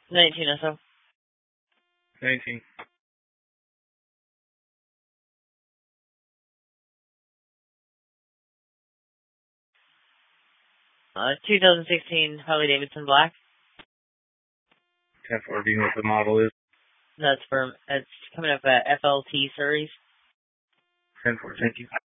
19 or so. 19. 2016 Harley Davidson Black. 10-4, do you know what the model is? It's coming up at FLT series. 10-4, thank you.